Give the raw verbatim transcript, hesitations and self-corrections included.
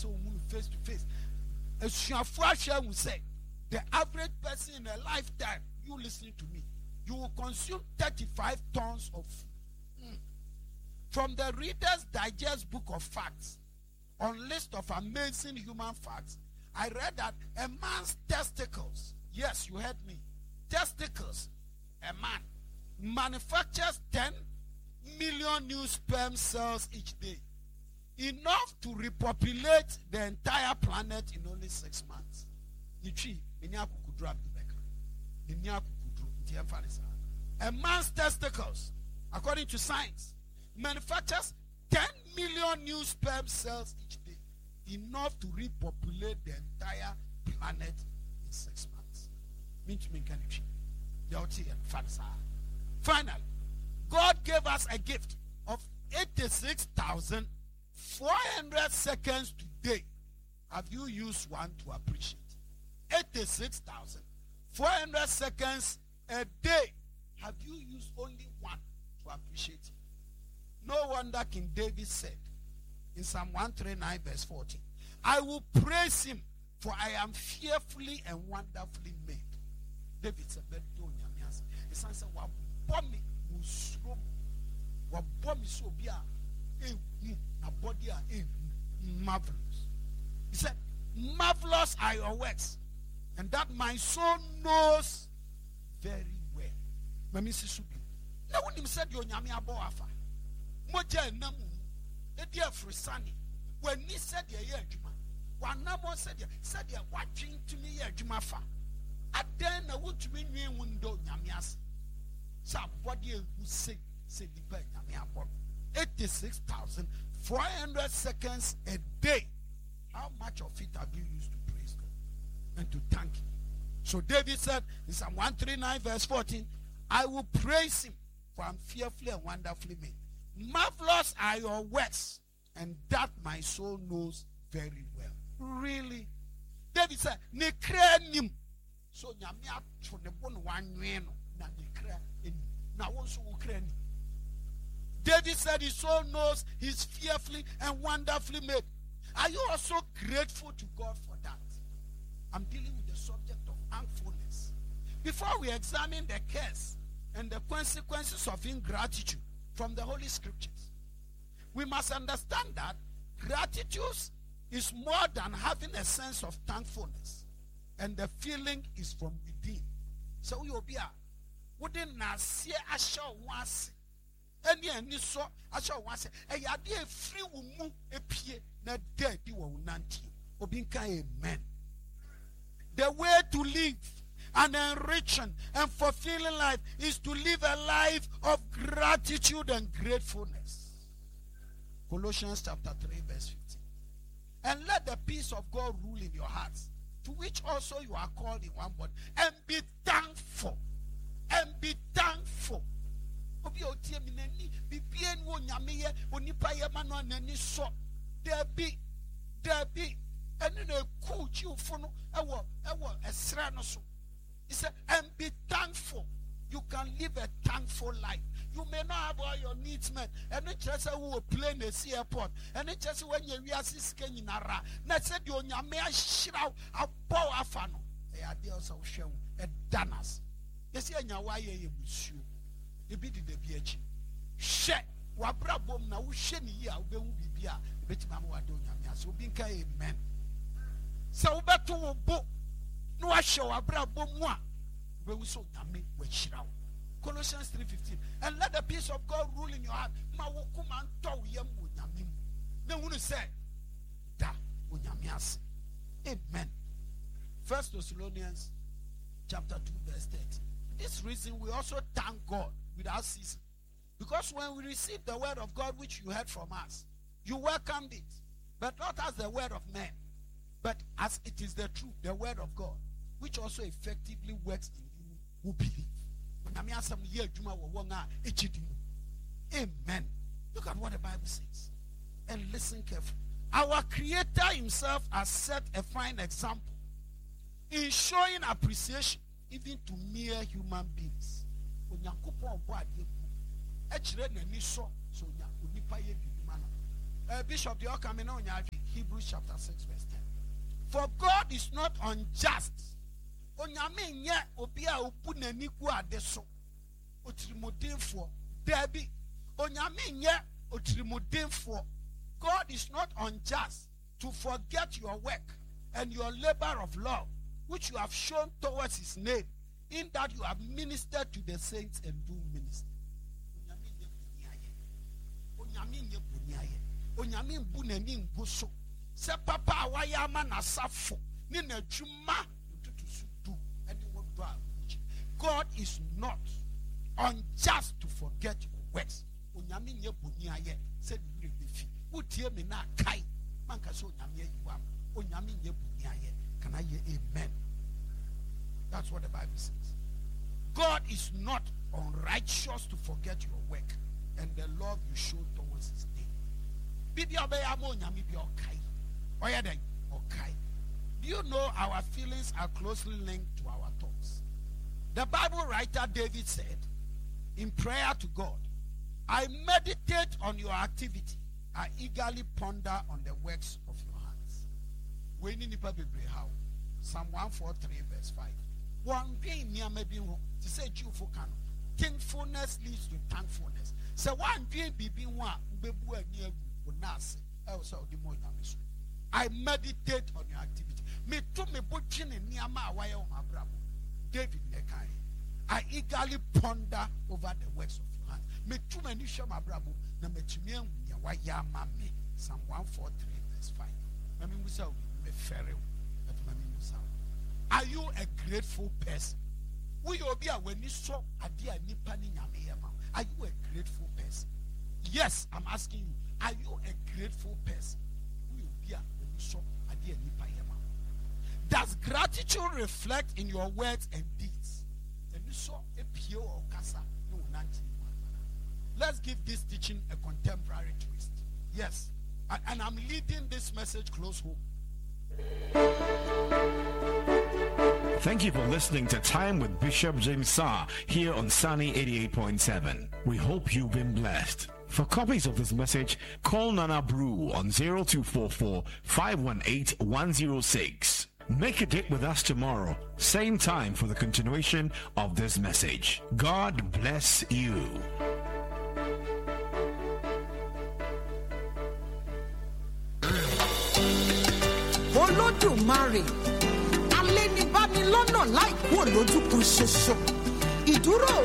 so face to face. As will say, the average person in a lifetime, you listening to me, you will consume thirty-five tons of food. Mm. From the Reader's Digest book of facts, on list of amazing human facts, I read that a man's testicles, yes, you heard me, testicles, a man, manufactures ten million new sperm cells each day. Enough to repopulate the entire planet in only six months. A man's testicles, according to science, manufactures ten million new sperm cells each day. Enough to repopulate the entire planet in six months. Finally, God gave us a gift of eighty-six thousand four hundred seconds today. Have you used one to appreciate? eighty-six thousand four hundred seconds a day. Have you used only one to appreciate it? No wonder King David said in Psalm one thirty-nine verse fourteen, I will praise him, for I am fearfully and wonderfully made. David said, his son said, Wabommi musro, wabommi so bia, a body marvelous. He said, marvelous are your works, and that my soul knows very well. Mami Sisubi. No one him said your nyami abo afa. Moja namu. The dear Frisani. When he said ye ye juma. One namo said ye said ye watching to me ye juma fa. At then I would mean me window nyamias. Somebody who say say the pen nyami abo. Eighty-six thousand four hundred seconds a day. How much of it have you used to praise God and to thank him? So David said in Psalm one thirty-nine verse fourteen, I will praise him, for I'm fearfully and wonderfully made. Marvelous are your works, and that my soul knows very well. Really? David said, Nekrenim. So nyamia to the one one na nekre na also ukren. David said his soul knows he's fearfully and wonderfully made. Are you also grateful to God for that? I'm dealing with the subject of thankfulness. Before we examine the curse and the consequences of ingratitude from the Holy Scriptures, we must understand that gratitude is more than having a sense of thankfulness, and the feeling is from within. So you'll be a wouldn't see a show once. Any any so I shall once a yadi free will a pie na dead you will nanti. Obinka amen. The way to live an enriching and fulfilling life is to live a life of gratitude and gratefulness. Colossians chapter three verse fifteen. And let the peace of God rule in your hearts, to which also you are called in one body, and be thankful. And be thankful. There be, there be, and then a coach you for no, ewo, ewo, a sranoso. He said, and be thankful. You can live a thankful life. You may not have all your needs met. And it just who will play in the airport. And it just when you are skin in Ara. Not said you may shroud a power fano. They are there also show a danas. You see, and your why you shoe. You be the B H. Shet. Wabra bom na ushen ya ube ubibia. Bet mamma don't yamia. So binka amen. So beto bo. No I show abra bom wa. We will so yami we shroud. Colossians three fifteen. And let the peace of God rule in your heart. Ma wokuman to yam unyamim. Then when you say da unyamias. Amen. First Thessalonians chapter two verse thirty. This reason we also thank God without ceasing. Because when we received the word of God which you heard from us, you welcomed it. But not as the word of man, but as it is the truth, the word of God, which also effectively works in you who believe. Amen. Look at what the Bible says. And listen carefully. Our Creator himself has set a fine example in showing appreciation even to mere human beings. Uh, Bishop, the Hebrews chapter six, verse ten. For God is not unjust. Onyame nye obi a obu nani gu ade so. Otirimodinfo. Debi. Onyame nye otirimodinfo. God is not unjust to forget your work and your labor of love, which you have shown towards his name, in that you have ministered to the saints and do ministry. Onyame nye bunyaye. Onyame mbu nani mbu so. Se papa awayama na safo. Ni na juma ututu do. Anyone do. God is not unjust to forget your works. Onyame nye bunyaye. Se ni befi. Utie me na kai. Manka so onyame yiwa. Onyame nye bunyaye. Can I hear amen? That's what the Bible says. God is not unrighteous to forget your work and the love you show towards his name. Bibi obeyamo onyame bi okai. Oyeden okai. Do you know our feelings are closely linked to our thoughts? The Bible writer David said in prayer to God, I meditate on your activity. I eagerly ponder on the works of your hands. When in Psalm one forty-three verse five. One being near maybe to say Jew can. Thankfulness leads to thankfulness. So one being be one bebu near Bunasi. I meditate on your activity. Me to me butchin in Niama wire on my bravo. David Nekai. I eagerly ponder over the works of your hands. Me too many show my bravo. Na me chimian waya mame. Psalm one forty-three verse five. Mami musa me ferry. Are you a grateful person? Will you be when you saw a dear nippani yama? Are you a grateful person? Yes, I'm asking you. Are you a grateful person? Will you be when you saw a dear nippani? Does gratitude reflect in your words and deeds? And you saw a pure or casa no nanti. Let's give this teaching a contemporary twist. Yes, and, and I'm leading this message close home. Thank you for listening to Time with Bishop James Saar here on Sunny eighty-eight point seven. We hope you've been blessed. For copies of this message, call Nana Brew on zero two four four, five one eight, one zero six. Make a date with us tomorrow, same time, for the continuation of this message. God bless you. Olódùmarè, alẹ́ ní bá mi lọ́nà láì kúrò lójú kan ṣoṣo. Ìdúró